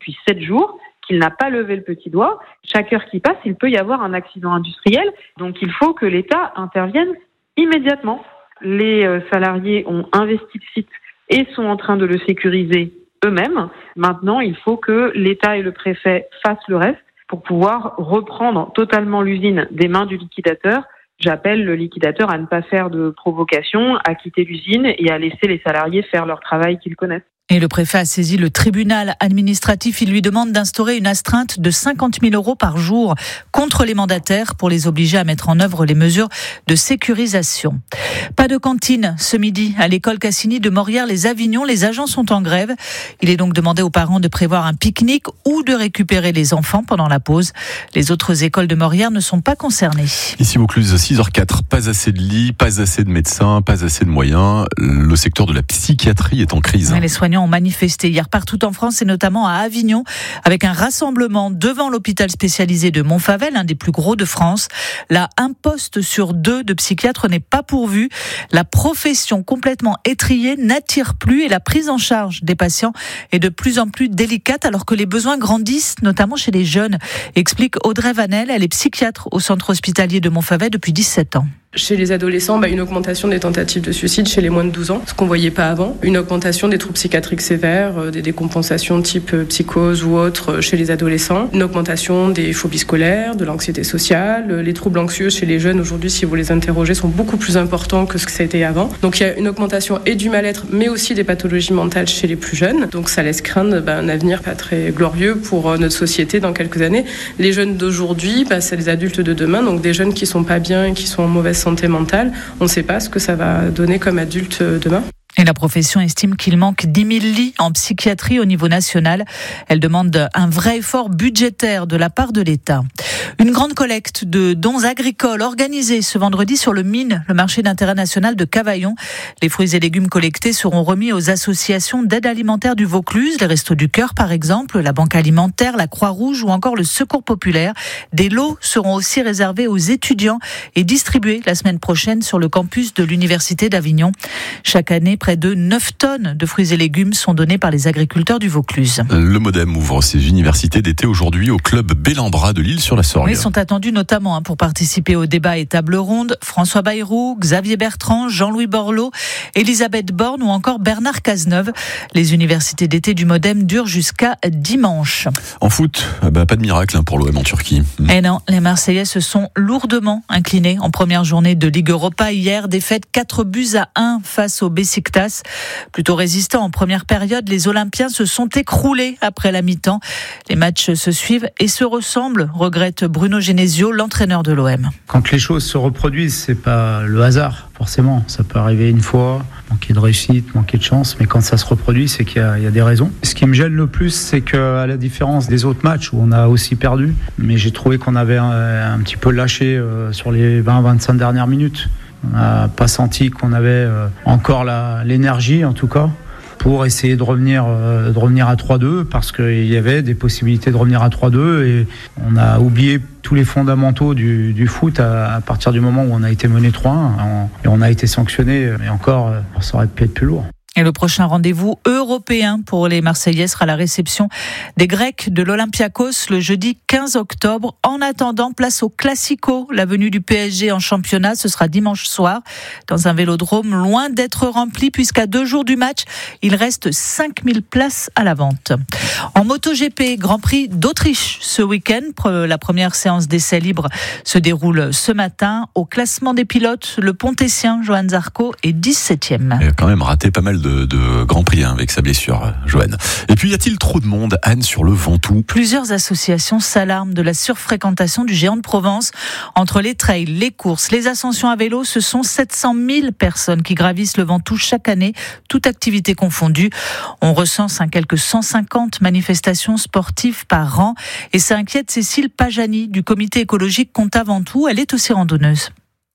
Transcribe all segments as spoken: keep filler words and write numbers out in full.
depuis sept jours, qu'il n'a pas levé le petit doigt. Chaque heure qui passe, il peut y avoir un accident industriel. Donc il faut que l'État intervienne immédiatement. Les salariés ont investi le site et sont en train de le sécuriser eux-mêmes. Maintenant, il faut que l'État et le préfet fassent le reste pour pouvoir reprendre totalement l'usine des mains du liquidateur. J'appelle le liquidateur à ne pas faire de provocation, à quitter l'usine et à laisser les salariés faire leur travail qu'ils connaissent. Et le préfet a saisi le tribunal administratif. Il lui demande d'instaurer une astreinte de cinquante mille euros par jour contre les mandataires pour les obliger à mettre en œuvre les mesures de sécurisation. Pas de cantine ce midi à l'école Cassini de Morières-les-Avignon. Les agents sont en grève. Il est donc demandé aux parents de prévoir un pique-nique ou de récupérer les enfants pendant la pause. Les autres écoles de Morières ne sont pas concernées. Ici Vaucluse, six heures quatre, pas assez de lits, pas assez de médecins, pas assez de moyens. Le secteur de la psychiatrie est en crise. Mais les soignants ont manifesté hier partout en France et notamment à Avignon avec un rassemblement devant l'hôpital spécialisé de Montfavel, un des plus gros de France. Là, un poste sur deux de psychiatre n'est pas pourvu. La profession complètement étriée n'attire plus et la prise en charge des patients est de plus en plus délicate alors que les besoins grandissent, notamment chez les jeunes, explique Audrey Vanel. Elle est psychiatre au centre hospitalier de Montfavel depuis dix-sept ans. Chez les adolescents, bah, une augmentation des tentatives de suicide chez les moins de douze ans, ce qu'on voyait pas avant. Une augmentation des troubles psychiatriques sévères, euh, des décompensations type euh, psychose ou autres euh, chez les adolescents. Une augmentation des phobies scolaires, de l'anxiété sociale. Euh, les troubles anxieux chez les jeunes aujourd'hui, si vous les interrogez, sont beaucoup plus importants que ce que ça a été avant. Donc il y a une augmentation et du mal-être, mais aussi des pathologies mentales chez les plus jeunes. Donc ça laisse craindre bah, un avenir pas très glorieux pour euh, notre société dans quelques années. Les jeunes d'aujourd'hui, bah, c'est les adultes de demain, donc des jeunes qui sont pas bien et qui sont en mauvaise santé mentale, on ne sait pas ce que ça va donner comme adulte demain. Et la profession estime qu'il manque dix mille lits en psychiatrie au niveau national. Elle demande un vrai effort budgétaire de la part de l'État. Une grande collecte de dons agricoles organisée ce vendredi sur le Mine, le marché d'intérêt national de Cavaillon. Les fruits et légumes collectés seront remis aux associations d'aide alimentaire du Vaucluse, les Restos du Cœur par exemple, la Banque alimentaire, la Croix-Rouge ou encore le Secours populaire. Des lots seront aussi réservés aux étudiants et distribués la semaine prochaine sur le campus de l'Université d'Avignon. Chaque année, près de neuf tonnes de fruits et légumes sont donnés par les agriculteurs du Vaucluse. Le MODEM ouvre ses universités d'été aujourd'hui au club Bellambra de L'Isle-sur-la-Sorgue. Ils sont attendus notamment hein, pour participer au débat et table ronde. François Bayrou, Xavier Bertrand, Jean-Louis Borloo, Elisabeth Borne ou encore Bernard Cazeneuve. Les universités d'été du MODEM durent jusqu'à dimanche. En foot, bah, pas de miracle hein, pour l'O M en Turquie. Et non, les Marseillais se sont lourdement inclinés en première journée de Ligue Europa hier. Défaite quatre buts à un face au Beşiktaş. Plutôt résistants en première période, les Olympiens se sont écroulés après la mi-temps. Les matchs se suivent et se ressemblent, regrette Bruno Genesio, l'entraîneur de l'O M. Quand les choses se reproduisent, c'est pas le hasard, forcément. Ça peut arriver une fois, manquer de réussite, manquer de chance, mais quand ça se reproduit, c'est qu'il y a, il y a des raisons. Ce qui me gêne le plus, c'est qu'à la différence des autres matchs où on a aussi perdu, mais j'ai trouvé qu'on avait un, un petit peu lâché euh, sur les vingt à vingt-cinq dernières minutes. On n'a pas senti qu'on avait euh, encore la, l'énergie, en tout cas, pour essayer de revenir, euh, de revenir à trois deux, parce qu'il y avait des possibilités de revenir à trois deux, et on a oublié tous les fondamentaux du, du foot à, à partir du moment où on a été mené trois un, et on a été sanctionné, mais encore, euh, ça aurait pu être plus lourd. Et le prochain rendez-vous européen pour les Marseillais sera la réception des Grecs de l'Olympiakos le jeudi quinze octobre. En attendant, place au Classico. La venue du P S G en championnat, ce sera dimanche soir dans un vélodrome loin d'être rempli puisqu'à deux jours du match, il reste cinq mille places à la vente. En MotoGP, Grand Prix d'Autriche ce week-end. La première séance d'essai libre se déroule ce matin. Au classement des pilotes, le Pontessien Johan Zarco est dix-septième. Il a quand même raté pas mal de, de Grand Prix hein, avec sa blessure, Johan. Et puis, y a-t-il trop de monde, Anne, sur le Ventoux ? Plusieurs associations s'alarment de la surfréquentation du Géant de Provence. Entre les trails, les courses, les ascensions à vélo, ce sont sept cent mille personnes qui gravissent le Ventoux chaque année, toute activité confondue. On recense hein, quelques cent cinquante manifestations sportives par an. Et ça inquiète Cécile Pajani du comité écologique Comtat Ventoux. Elle est aussi randonneuse.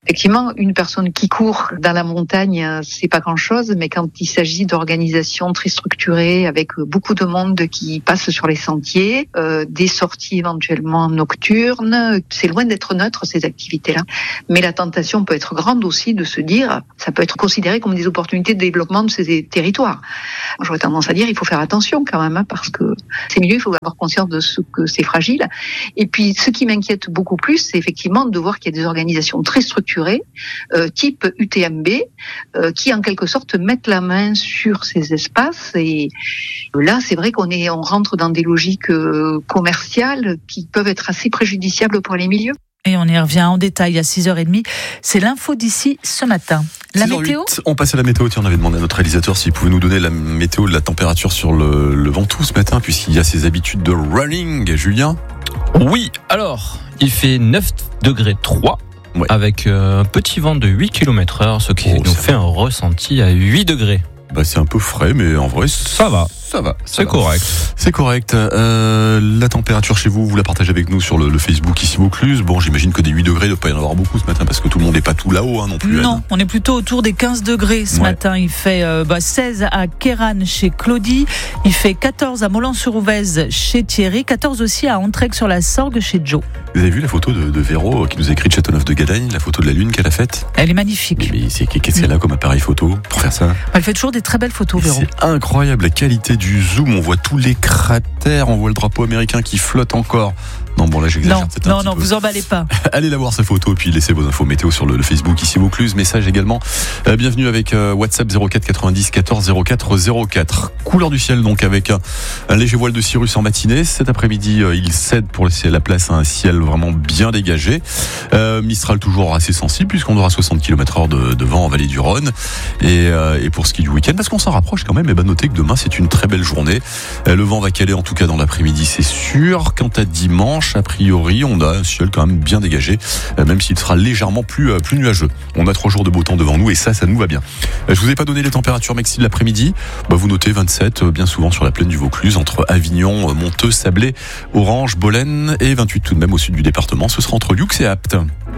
Effectivement, une personne qui court dans la montagne, c'est pas grand-chose, mais quand il s'agit d'organisations très structurées avec beaucoup de monde qui passe sur les sentiers, euh, des sorties éventuellement nocturnes, c'est loin d'être neutre ces activités-là. Mais la tentation peut être grande aussi de se dire, ça peut être considéré comme des opportunités de développement de ces territoires. J'aurais tendance à dire, il faut faire attention quand même, hein, parce que ces milieux, il faut avoir conscience de ce que c'est fragile. Et puis, ce qui m'inquiète beaucoup plus, c'est effectivement de voir qu'il y a des organisations très structurées, Euh, type U T M B, euh, qui en quelque sorte mettent la main sur ces espaces. Et là, c'est vrai qu'on est, on rentre dans des logiques euh, commerciales qui peuvent être assez préjudiciables pour les milieux. Et on y revient en détail à six heures trente. C'est l'info d'ici ce matin. La météo ? On passe à la météo. Tiens, on avait demandé à notre réalisateur s'il pouvait nous donner la météo de la température sur le, le Ventoux ce matin, puisqu'il y a ses habitudes de running. Julien ? Oui, alors, il fait neuf degrés trois. Ouais. Avec un petit vent de huit kilomètres heure, ce qui oh, nous fait va. un ressenti à huit degrés. Bah, c'est un peu frais, mais en vrai, ça va. Ça va. C'est va. correct. C'est correct. Euh, la température chez vous, vous la partagez avec nous sur le, le Facebook ici Vaucluse. Bon, j'imagine que des huit degrés, il ne doit pas y en avoir beaucoup ce matin parce que tout le monde n'est pas tout là-haut hein, non plus. Non, Anne. On est plutôt autour des quinze degrés ce ouais. matin. Il fait euh, bah, seize à Kéran chez Claudie. Il fait quatorze à Molan-sur-Ouvèze chez Thierry. quatorze aussi à Entraigue-sur-la-Sorgue chez Joe. Vous avez vu la photo de, de Véro qui nous a écrit de Châteauneuf-de-Gadagne, la photo de la Lune qu'elle a faite ? Elle est magnifique. Mais, mais c'est, qu'est-ce qu'elle a comme appareil photo pour faire ça ? Elle fait toujours des très belles photos, Véro. C'est incroyable la qualité du zoom. On voit tous les cratères, on voit le drapeau américain qui flotte encore. Non, bon, là, j'exagère. Non, c'est un non, petit non, peu. vous emballez pas. Allez la voir, sa photo, puis laissez vos infos météo sur le, le Facebook ici Vaucluse. Message également. Euh, bienvenue avec euh, WhatsApp zéro quatre quatre-vingt-dix quatorze zéro quatre zéro quatre. Couleur du ciel, donc, avec un, un léger voile de cirrus en matinée. Cet après-midi, euh, il cède pour laisser la place à un ciel vraiment bien dégagé. Euh, Mistral toujours assez sensible, puisqu'on aura soixante kilomètres heure de, de vent en vallée du Rhône. Et, euh, et pour ce qui est du week-end, parce qu'on s'en rapproche quand même, et ben, notez que demain, c'est une très belle journée. Euh, le vent va caler, en tout cas, dans l'après-midi, c'est sûr. Quant à dimanche, a priori, on a un ciel quand même bien dégagé, même s'il sera légèrement plus, plus nuageux. On a trois jours de beau temps devant nous et ça, ça nous va bien. Je vous ai pas donné les températures maxi de l'après-midi. Bah, vous notez vingt-sept, bien souvent sur la plaine du Vaucluse, entre Avignon, Monteux, Sablé, Orange, Bolène et vingt-huit tout de même au sud du département. Ce sera entre Lioux et Apt.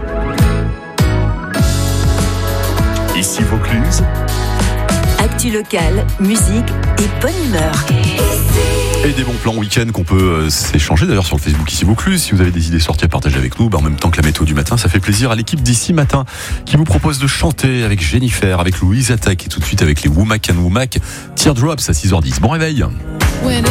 Ici Vaucluse. Actu locale, musique et bonne humeur. Et des bons plans week-end qu'on peut euh, s'échanger d'ailleurs sur le Facebook ici Vaucluse. Si vous avez des idées sorties à partager avec nous, bah, en même temps que la météo du matin, ça fait plaisir à l'équipe d'ici matin qui vous propose de chanter avec Jennifer, avec Louise Attaque et tout de suite avec les Womack and Womack. Teardrops à six heures dix. Bon réveil.